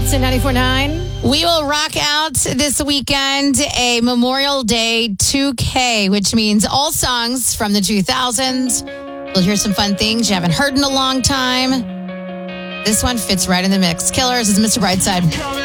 Belts in 94.9. We will rock out this weekend a Memorial Day 2K, which means all songs from the 2000s. We'll hear some fun things you haven't heard in a long time. This one fits right in the mix. Killers is Mr. Brightside.